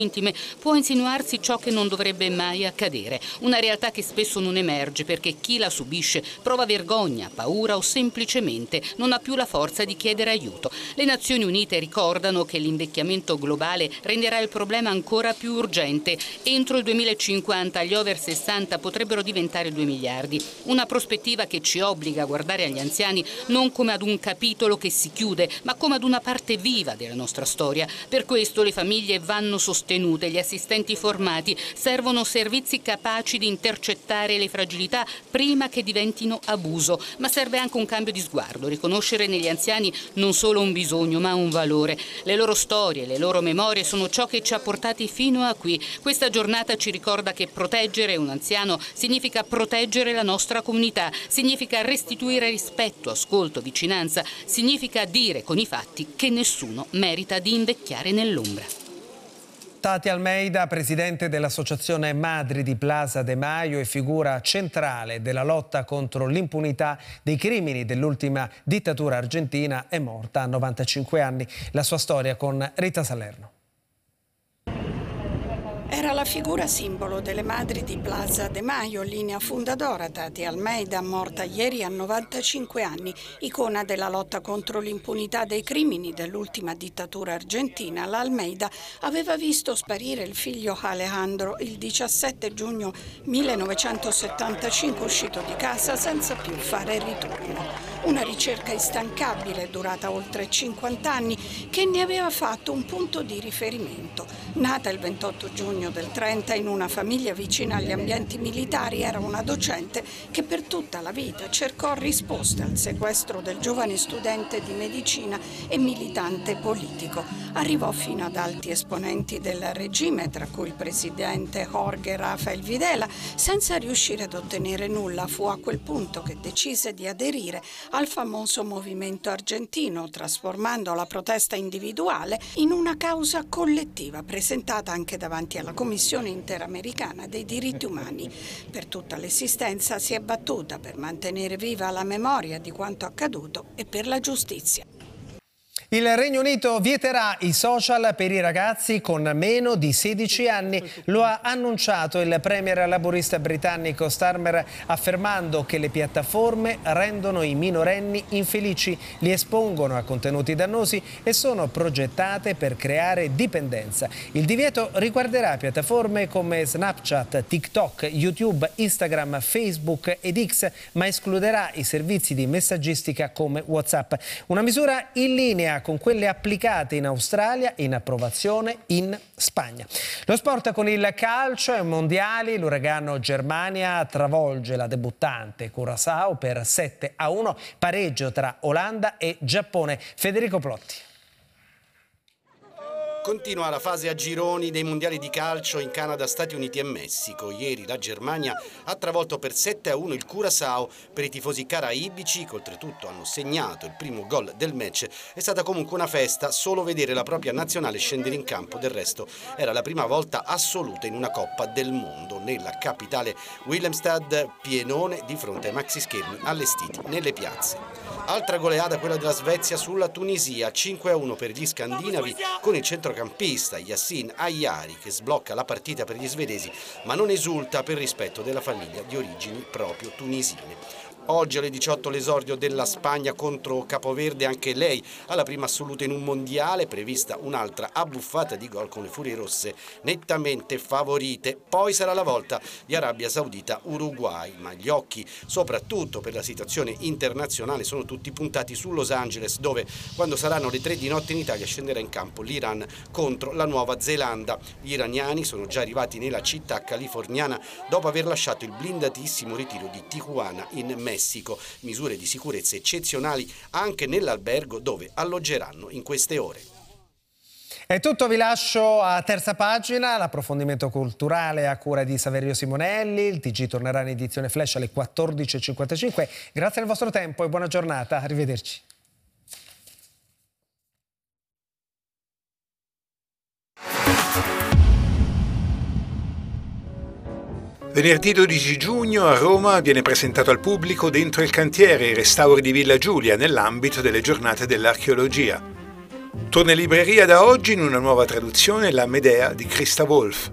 intime può insinuarsi ciò che non dovrebbe mai accadere, una realtà che spesso non emerge perché chi la subisce prova vergogna, paura o semplicemente non ha più la forza di chiedere aiuto. Le Nazioni Unite ricordano che l'invecchiamento globale renderà il problema ancora più urgente. Entro il 2050 gli over 60 potrebbero diventare 2 miliardi, una prospettiva che ci obbliga a guardare agli anziani non come ad un capitolo che si chiude, ma come ad una parte viva della nostra storia. Per questo le famiglie vanno sostenute, gli assistenti formati, servono servizi capaci di intercettare le fragilità prima che diventino abuso, ma serve anche un cambio di sguardo, riconoscere negli anziani non solo un bisogno ma un valore. Le loro storie, le loro memorie sono ciò che ci ha portati fino a qui. Questa giornata ci ricorda che proteggere un anziano significa proteggere la nostra comunità, significa restituire rispetto, ascolto, vicinanza, significa dire con i fatti che nessuno merita di invecchiare nell'ombra. Tati Almeida, presidente dell'associazione Madri di Plaza de Mayo e figura centrale della lotta contro l'impunità dei crimini dell'ultima dittatura argentina, è morta a 95 anni. La sua storia con Rita Salerno. Era la figura simbolo delle Madri di Plaza de Mayo, linea fundadora. Tati Almeida, morta ieri a 95 anni, icona della lotta contro l'impunità dei crimini dell'ultima dittatura argentina. La Almeida aveva visto sparire il figlio Alejandro il 17 giugno 1975, uscito di casa senza più fare ritorno. Una ricerca instancabile durata oltre 50 anni che ne aveva fatto un punto di riferimento. Nata il 28 giugno del 30 in una famiglia vicina agli ambienti militari, era una docente che per tutta la vita cercò risposte al sequestro del giovane studente di medicina e militante politico. Arrivò fino ad alti esponenti del regime, tra cui il presidente Jorge Rafael Videla, senza riuscire ad ottenere nulla. Fu a quel punto che decise di aderire al famoso movimento argentino, trasformando la protesta individuale in una causa collettiva, presentata anche davanti alla Commissione Interamericana dei Diritti Umani. Per tutta l'esistenza si è battuta per mantenere viva la memoria di quanto accaduto e per la giustizia. Il Regno Unito vieterà i social per i ragazzi con meno di 16 anni. Lo ha annunciato il premier laburista britannico Starmer, affermando che le piattaforme rendono i minorenni infelici, li espongono a contenuti dannosi e sono progettate per creare dipendenza. Il divieto riguarderà piattaforme come Snapchat, TikTok, YouTube, Instagram, Facebook ed X, ma escluderà i servizi di messaggistica come WhatsApp. Una misura in linea con quelle applicate in Australia, in approvazione in Spagna. Lo sport con il calcio ai mondiali, l'Uragano Germania travolge la debuttante Curaçao per 7-1, pareggio tra Olanda e Giappone. Federico Plotti. Continua la fase a gironi dei mondiali di calcio in Canada, Stati Uniti e Messico. Ieri la Germania ha travolto per 7-1 il Curaçao. Per i tifosi caraibici, che oltretutto hanno segnato il primo gol del match, è stata comunque una festa solo vedere la propria nazionale scendere in campo. Del resto era la prima volta assoluta in una Coppa del Mondo. Nella capitale Willemstad, pienone di fronte ai maxischermi allestiti nelle piazze. Altra goleada quella della Svezia sulla Tunisia, 5-1 per gli scandinavi, con il centrocampista Yassin Ayari che sblocca la partita per gli svedesi, ma non esulta per rispetto della famiglia di origini proprio tunisine. Oggi alle 18 l'esordio della Spagna contro Capoverde, anche lei alla prima assoluta in un mondiale, prevista un'altra abbuffata di gol con le Furie Rosse nettamente favorite. Poi sarà la volta di Arabia Saudita-Uruguay, ma gli occhi, soprattutto per la situazione internazionale, sono tutti puntati su Los Angeles, dove quando saranno le 3 di notte in Italia scenderà in campo l'Iran contro la Nuova Zelanda. Gli iraniani sono già arrivati nella città californiana dopo aver lasciato il blindatissimo ritiro di Tijuana in Messico. Misure di sicurezza eccezionali anche nell'albergo dove alloggeranno in queste ore. È tutto, vi lascio a Terza Pagina, l'approfondimento culturale a cura di Saverio Simonelli. Il TG tornerà in edizione flash alle 14.55. Grazie al vostro tempo e buona giornata, arrivederci. Venerdì 12 giugno a Roma viene presentato al pubblico Dentro il cantiere, il restauro di Villa Giulia nell'ambito delle giornate dell'archeologia. Torna in libreria da oggi in una nuova traduzione La Medea di Christa Wolf.